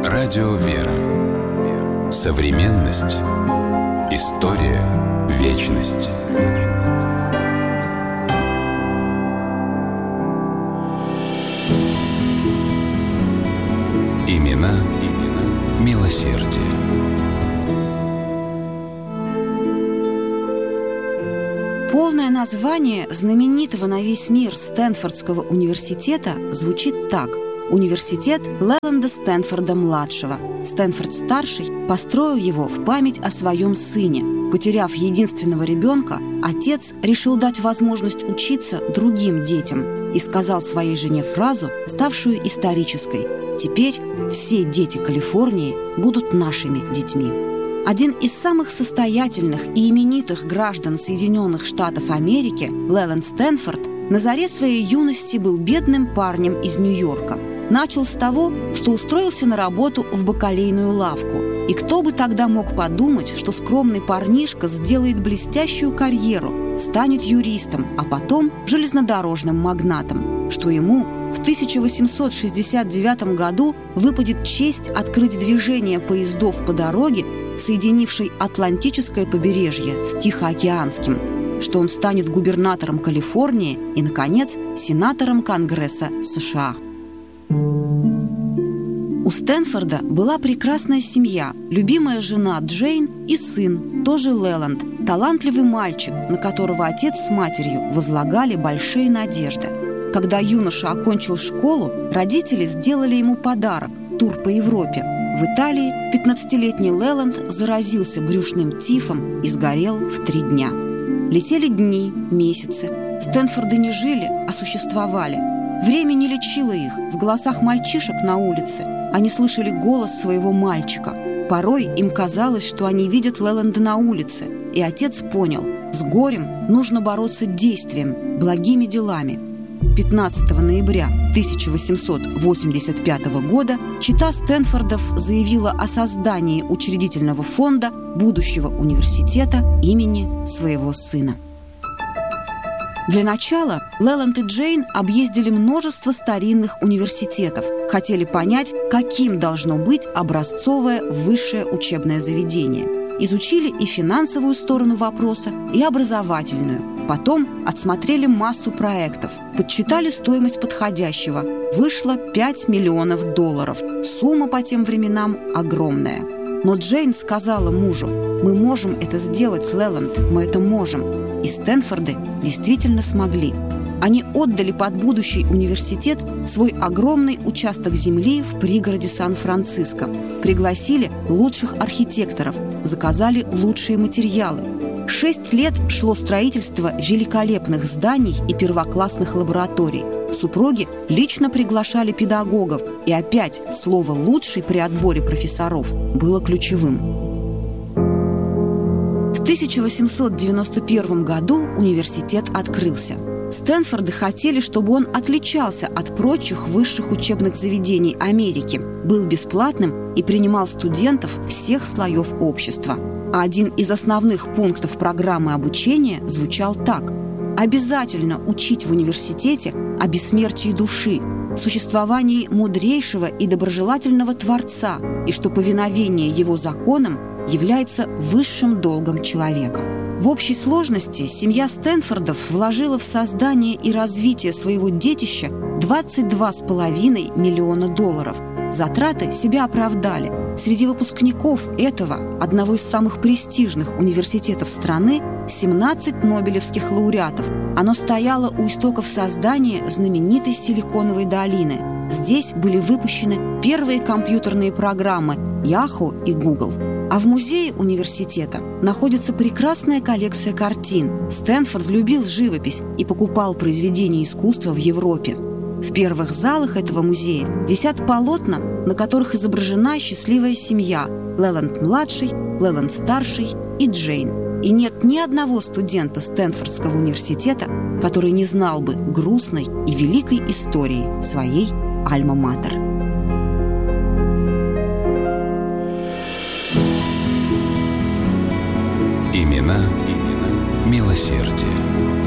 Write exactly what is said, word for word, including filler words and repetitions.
Радио «Вера». Современность. История. Вечность. Имена, имена милосердия. Полное название знаменитого на весь мир Стэнфордского университета звучит так: Университет Леланда Стэнфорда-младшего. Стэнфорд-старший построил его в память о своем сыне. Потеряв единственного ребенка, отец решил дать возможность учиться другим детям и сказал своей жене фразу, ставшую исторической: «Теперь все дети Калифорнии будут нашими детьми». Один из самых состоятельных и именитых граждан Соединенных Штатов Америки, Леланд Стэнфорд, на заре своей юности был бедным парнем из Нью-Йорка. Начал с того, что устроился на работу в бакалейную лавку. И кто бы тогда мог подумать, что скромный парнишка сделает блестящую карьеру, станет юристом, а потом железнодорожным магнатом, что ему в тысяча восемьсот шестьдесят девятом году выпадет честь открыть движение поездов по дороге, соединившей Атлантическое побережье с Тихоокеанским, что он станет губернатором Калифорнии и, наконец, сенатором Конгресса США. У Стэнфорда была прекрасная семья, любимая жена Джейн и сын, тоже Леланд, талантливый мальчик, на которого отец с матерью возлагали большие надежды. Когда юноша окончил школу, родители сделали ему подарок – тур по Европе. В Италии пятнадцатилетний Леланд заразился брюшным тифом и сгорел в три дня. Летели дни, месяцы. Стэнфорды не жили, а существовали. Время не лечило их. В голосах мальчишек на улице они слышали голос своего мальчика. Порой им казалось, что они видят Леланда на улице. И отец понял – с горем нужно бороться действием, благими делами. пятнадцатого ноября тысяча восемьсот восемьдесят пятого года чета Стэнфордов заявила о создании учредительного фонда будущего университета имени своего сына. Для начала Леланд и Джейн объездили множество старинных университетов, хотели понять, каким должно быть образцовое высшее учебное заведение. Изучили и финансовую сторону вопроса, и образовательную. Потом отсмотрели массу проектов, подсчитали стоимость подходящего. Вышло пять миллионов долларов. Сумма по тем временам огромная. Но Джейн сказала мужу: «Мы можем это сделать, Леланд, мы это можем». И Стэнфорды действительно смогли. Они отдали под будущий университет свой огромный участок земли в пригороде Сан-Франциско, пригласили лучших архитекторов, заказали лучшие материалы. Шесть лет шло строительство великолепных зданий и первоклассных лабораторий. Супруги лично приглашали педагогов, и опять слово «лучший» при отборе профессоров было ключевым. В тысяча восемьсот девяносто первом году университет открылся. Стэнфорды хотели, чтобы он отличался от прочих высших учебных заведений Америки, был бесплатным и принимал студентов всех слоев общества. А один из основных пунктов программы обучения звучал так: обязательно учить в университете о бессмертии души, существовании мудрейшего и доброжелательного Творца, и что повиновение его законам является высшим долгом человека. В общей сложности семья Стэнфордов вложила в создание и развитие своего детища двадцать два с половиной миллиона долларов. Затраты себя оправдали. Среди выпускников этого, одного из самых престижных университетов страны, семнадцать нобелевских лауреатов. Оно стояло у истоков создания знаменитой Силиконовой долины. Здесь были выпущены первые компьютерные программы Yahoo и Google. А в музее университета находится прекрасная коллекция картин. Стэнфорд любил живопись и покупал произведения искусства в Европе. В первых залах этого музея висят полотна, на которых изображена счастливая семья – Леланд-младший, Леланд-старший и Джейн. И нет ни одного студента Стэнфордского университета, который не знал бы грустной и великой истории своей альма-матер. Имена, имена милосердия.